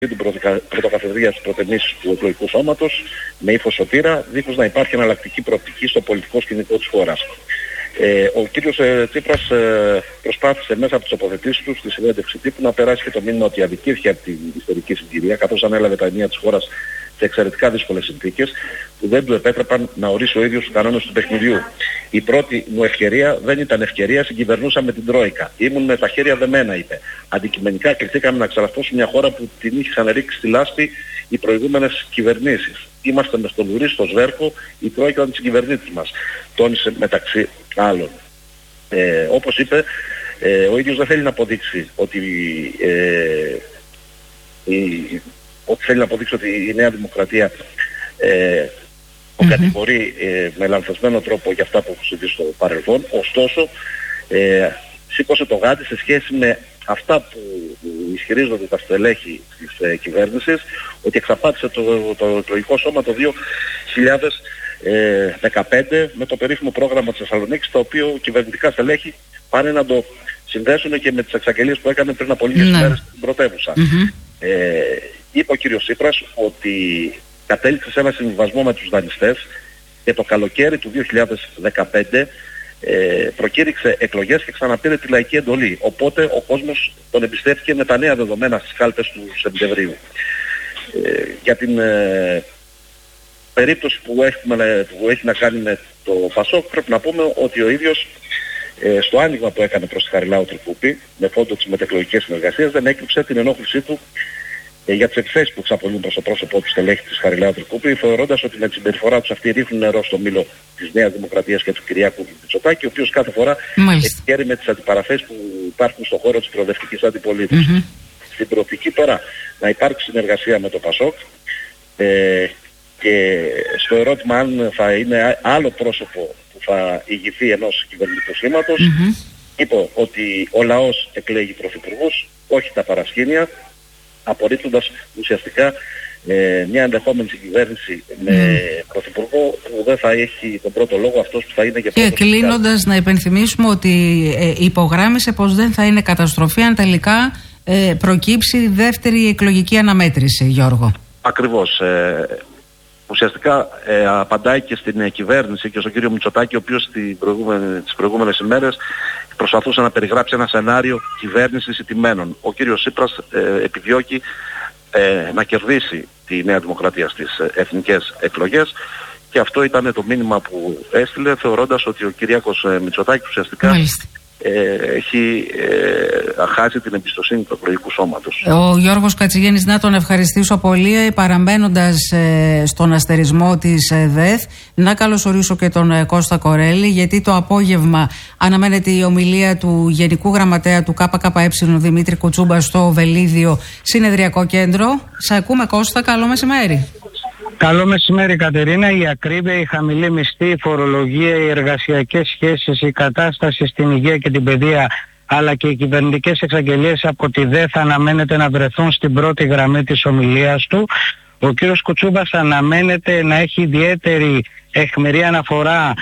την πρωτοκαθεδρία της πρωτεμής του εκλογικού σώματος με ύφος σωτήρα, δίχως να υπάρχει εναλλακτική προοπτική στο πολιτικό σκηνικό της χώρας. Ο κύριος Τσίπρας προσπάθησε μέσα από τις τοποθετήσεις του στη συνέντευξη τύπου να περάσει και το μήνυμα ότι αδικήθηκε από την ιστορική συγκυρία, καθώς ανέλαβε τα ενία της χώρας σε εξαιρετικά δύσκολες συνθήκες που δεν του επέτρεπαν να ορίσει ο ίδιος τους κανόνες του παιχνιδιού. Η πρώτη μου ευκαιρία δεν ήταν ευκαιρία, συγκυβερνούσα με την Τρόικα. Ήμουν με τα χέρια δεμένα, είπε. Αντικειμενικά κληθήκαμε να ξαραστώσουμε μια χώρα που την είχαν ρίξει στη λάσπη οι προηγούμενες κυβερνήσεις. Είμαστε με στο λουρί, στο σβέρκο, η Τρόικα ήταν της κυβερνήτης μας. Τόνισε μεταξύ άλλων. Όπως είπε, ο ίδιος δεν θέλει να αποδείξει ότι ότι η Νέα Δημοκρατία κατηγορεί με λανθασμένο τρόπο για αυτά που έχουν συμβεί στο παρελθόν. Ωστόσο, σήκωσε το γάτι σε σχέση με αυτά που ισχυρίζονται τα στελέχη της κυβέρνησης, ότι εξαπάτησε το εκλογικό σώμα το 2015 με το περίφημο πρόγραμμα της Θεσσαλονίκης, το οποίο κυβερνητικά στελέχη πάνε να το συνδέσουν και με τις εξαγγελίες που έκανε πριν από λίγες ημέρες στην πρωτεύουσα. Είπε ο κύριος Τσίπρας ότι κατέληξε σε ένα συμβιβασμό με τους δανειστές και το καλοκαίρι του 2015 προκήρυξε εκλογές και ξαναπήρε τη λαϊκή εντολή. Οπότε ο κόσμος τον εμπιστεύτηκε με τα νέα δεδομένα στις κάλπες του Σεπτεμβρίου. Για την περίπτωση που έχει να κάνει με το ΠΑΣΟΚ, πρέπει να πούμε ότι ο ίδιος στο άνοιγμα που έκανε προς τη Χαριλάου Τρικούπη με φόντο της μετεκλογικές συνεργασίες δεν έκρυψε την ενόχλησή του για τις εκθέσεις που εξαπολύουν προς το πρόσωπό του στελέχη της Χαριλάου Τρικούπη, θεωρώντας ότι με τη συμπεριφορά τους αυτοί ρίχνουν νερό στο μήλο της Νέας Δημοκρατίας και του Κυριάκου Μητσοτάκη, ο οποίος κάθε φορά εκχαίρει με τις αντιπαραθέσεις που υπάρχουν στον χώρο της προοδευτικής αντιπολίτευσης. Στην προοπτική τώρα να υπάρξει συνεργασία με το ΠΑΣΟΚ και στο ερώτημα αν θα είναι άλλο πρόσωπο που θα ηγηθεί ενός κυβερνητικού σχήματος, είπε ότι ο λαός εκλέγει πρωθυπουργούς, όχι τα παρασκήνια, απορρίπτοντας ουσιαστικά μια ενδεχόμενη συγκυβέρνηση με πρωθυπουργό που δεν θα έχει τον πρώτο λόγο αυτός που θα είναι και πρώτος. Και κλείνοντας να υπενθυμίσουμε ότι υπογράμμισε πως δεν θα είναι καταστροφή αν τελικά προκύψει δεύτερη εκλογική αναμέτρηση, Γιώργο. Ακριβώς. Ουσιαστικά απαντάει και στην κυβέρνηση και στον κύριο Μητσοτάκη, ο οποίος τις προηγούμενες ημέρες προσπαθούσε να περιγράψει ένα σενάριο κυβέρνησης ηττημένων. Ο κύριος Τσίπρας επιδιώκει να κερδίσει τη Νέα Δημοκρατία στις εθνικές εκλογές και αυτό ήταν το μήνυμα που έστειλε, θεωρώντας ότι ο Κυριάκος Μητσοτάκης ουσιαστικά έχει χάσει την εμπιστοσύνη του εκλογικού σώματος. Ο Γιώργος Κατσιγέννης, να τον ευχαριστήσω πολύ, παραμένοντας στον αστερισμό της ΔΕΘ. Να καλωσορίσω και τον Κώστα Κορέλη, γιατί το απόγευμα αναμένεται η ομιλία του Γενικού Γραμματέα του ΚΚΕ Δημήτρη Κουτσούμπα στο Βελίδιο Συνεδριακό Κέντρο. Σε ακούμε, Κώστα, καλό μεσημέρι. Καλό μεσημέρι, Κατερίνα. Η ακρίβεια, η χαμηλή μισθή, η φορολογία, οι εργασιακές σχέσεις, η κατάσταση στην υγεία και την παιδεία, αλλά και οι κυβερνητικές εξαγγελίες από τη ΔΕΘ αναμένεται να βρεθούν στην πρώτη γραμμή της ομιλίας του. Ο κύριος Κουτσούμπας αναμένεται να έχει ιδιαίτερη αιχμηρή αναφορά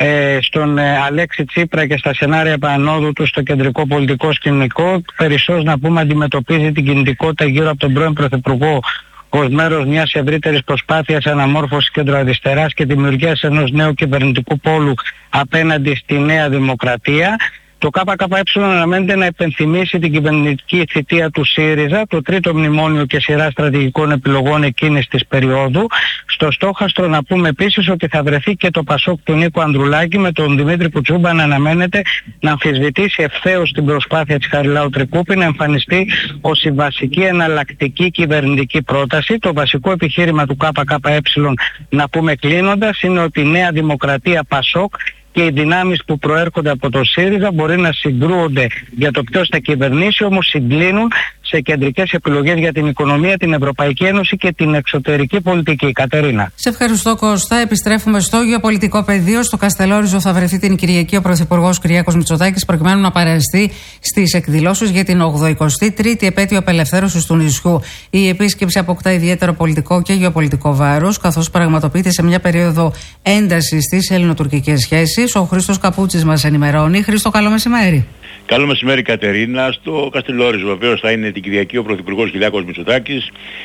στον Αλέξη Τσίπρα και στα σενάρια επανόδου του στο κεντρικό πολιτικό σκηνικό. Περισσώς να πούμε αντιμετωπίζει την κινητικότητα γύρω από τον πρώην Πρωθυπουργό ως μέρος μιας ευρύτερης προσπάθειας αναμόρφωσης κεντροαριστεράς και δημιουργίας ενός νέου κυβερνητικού πόλου απέναντι στη Νέα Δημοκρατία. Το ΚΚΕ αναμένεται να υπενθυμίσει την κυβερνητική θητεία του ΣΥΡΙΖΑ, το τρίτο μνημόνιο και σειρά στρατηγικών επιλογών εκείνης της περίοδου. Στο στόχαστρο να πούμε επίσης ότι θα βρεθεί και το ΠΑΣΟΚ του Νίκου Ανδρουλάκη, με τον Δημήτρη Κουτσούμπα να αναμένεται να αμφισβητήσει ευθέως την προσπάθεια της Χαριλάου Τρικούπη να εμφανιστεί ως η βασική εναλλακτική κυβερνητική πρόταση. Το βασικό επιχείρημα του ΚΚΕ, να πούμε κλείνοντας, είναι ότι η Νέα Δημοκρατία ΠΑΣΟΚ και οι δυνάμεις που προέρχονται από το ΣΥΡΙΖΑ μπορεί να συγκρούονται για το ποιος θα κυβερνήσει, όμως συγκλίνουν σε κεντρικές επιλογές για την οικονομία, την Ευρωπαϊκή Ένωση και την εξωτερική πολιτική. Κατερίνα. Σε ευχαριστώ, Κώστα. Επιστρέφουμε στο γεωπολιτικό πεδίο. Στο Καστελόριζο θα βρεθεί την Κυριακή ο Πρωθυπουργός Κυριάκος Μητσοτάκης, προκειμένου να παραστεί στις εκδηλώσεις για την 83η επέτειο απελευθέρωσης του νησιού. Η επίσκεψη αποκτά ιδιαίτερο πολιτικό και γεωπολιτικό βάρος, καθώς πραγματοποιείται σε μια περίοδο έντασης στις ελληνοτουρκικές σχέσεις. Ο Χρήστος Καπούτσης μας ενημερώνει. Χρήστο, καλό μεσημέρι. Καλό μεσημέρι Κατερίνα. Στο Καστελόριζο βεβαίως θα είναι την Κυριακή ο Πρωθυπουργός Κυριάκος Μητσοτάκης